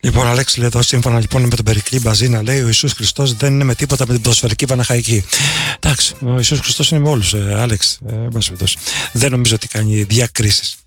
Λοιπόν, Αλέξη λέει εδώ, σύμφωνα λοιπόν με τον Περικλή Μπαζίνα, λέει ο Ιησούς Χριστός δεν είναι με τίποτα με την ποδοσφαιρική Παναχαϊκή. Εντάξει, ο Ιησούς Χριστός είναι με όλους, Άλεξ. Δεν νομίζω ότι κάνει διακρίσεις.